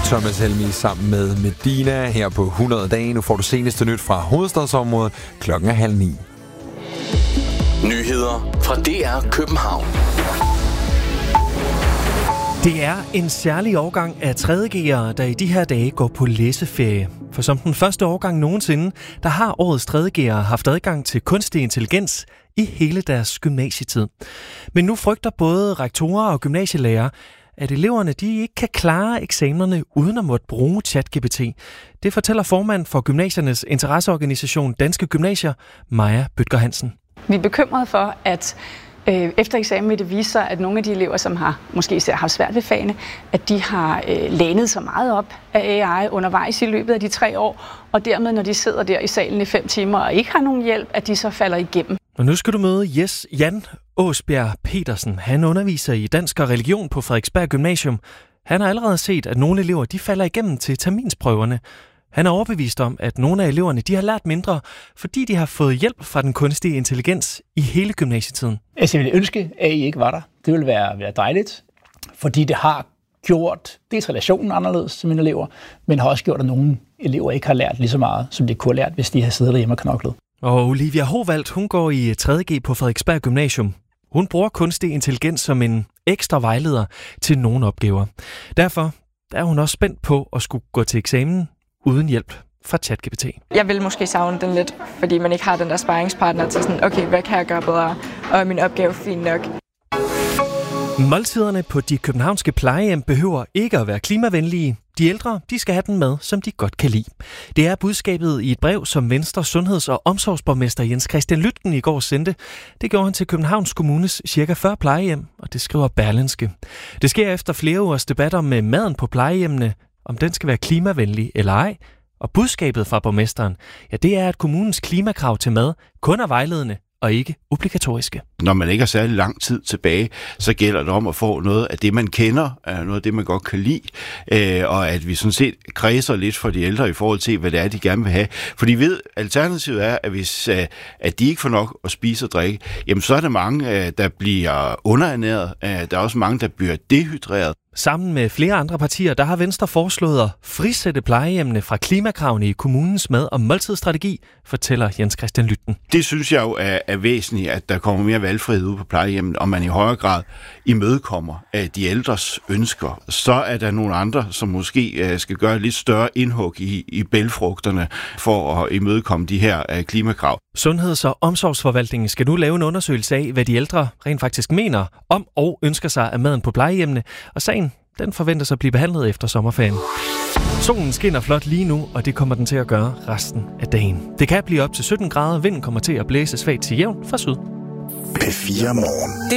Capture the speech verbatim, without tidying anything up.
Thomas Helmig sammen med Medina her på hundrede dage. Nu får du seneste nyt fra hovedstadsområdet. Klokken er halv ni. Nyheder fra D R København. Det er en særlig årgang af tredje G'ere, der i de her dage går på læseferie. For som den første årgang nogensinde, der har årets tredje G'ere haft adgang til kunstig intelligens i hele deres gymnasietid. Men nu frygter både rektorer og gymnasielærer, at eleverne de ikke kan klare eksamenerne uden at måtte bruge ChatGPT. Det fortæller formand for gymnasiernes interesseorganisation Danske Gymnasier, Maja Bødker Hansen. Vi er bekymrede for, at øh, efter eksamen vil det vise sig, at nogle af de elever, som har måske især haft svært ved fagene, at de har øh, lænet så meget op af A I undervejs i løbet af de tre år, og dermed, når de sidder der i salen i fem timer og ikke har nogen hjælp, at de så falder igennem. Og nu skal du møde Jes Jan Åsbjerg Petersen. Han underviser i dansk og religion på Frederiksberg Gymnasium. Han har allerede set, at nogle elever de falder igennem til terminsprøverne. Han er overbevist om, at nogle af eleverne de har lært mindre, fordi de har fået hjælp fra den kunstige intelligens i hele gymnasietiden. Altså, jeg ville ønske, at I ikke var der. Det ville være, være dejligt, fordi det har gjort dels relationen anderledes til mine elever, men har også gjort, at nogle elever ikke har lært lige så meget, som de kunne have lært, hvis de havde siddet derhjemme og knoklet. Og Olivia Hovald, hun går i tredje G på Frederiksberg Gymnasium. Hun bruger kunstig intelligens som en ekstra vejleder til nogle opgaver. Derfor er hun også spændt på at skulle gå til eksamen uden hjælp fra ChatGPT. Jeg vil måske savne den lidt, fordi man ikke har den der sparringspartner til sådan, okay, hvad kan jeg gøre bedre, og er min opgave fint nok. Måltiderne på de københavnske plejehjem behøver ikke at være klimavenlige. De ældre, de skal have den mad, som de godt kan lide. Det er budskabet i et brev, som Venstre sundheds- og omsorgsborgmester Jens Christian Lytten i går sendte. Det gjorde han til Københavns Kommunes cirka fyrre plejehjem, og det skriver Berlingske. Det sker efter flere ugers debatter med maden på plejehjemmene, om den skal være klimavenlig eller ej. Og budskabet fra borgmesteren, ja, det er, at kommunens klimakrav til mad kun er vejledende og ikke obligatoriske. Når man ikke har særlig lang tid tilbage, så gælder det om at få noget af det, man kender, noget af det, man godt kan lide, og at vi sådan set kredser lidt for de ældre i forhold til, hvad det er, de gerne vil have. For de ved, alternativet er, at hvis at de ikke får nok at spise og drikke, jamen så er der mange, der bliver underernæret. Der er også mange, der bliver dehydreret. Sammen med flere andre partier, der har Venstre foreslået at frisætte plejehjemmene fra klimakravene i kommunens mad- og måltidsstrategi, fortæller Jens Christian Lytten. Det synes jeg jo er, er væsentligt, at der kommer mere valgfrihed ud på plejehjemmet, og man i højere grad imødekommer af de ældres ønsker. Så er der nogle andre, som måske uh, skal gøre lidt større indhug i, i bælgfrugterne for at imødekomme de her uh, klimakrav. Sundheds- og omsorgsforvaltningen skal nu lave en undersøgelse af, hvad de ældre rent faktisk mener om og ønsker sig af maden på plejehjemmene, og sagen den forventes at blive behandlet efter sommerferien. Solen skinner flot lige nu, og det kommer den til at gøre resten af dagen. Det kan blive op til sytten grader, vinden kommer til at blæse svagt til jævn fra syd. P fire Morgen.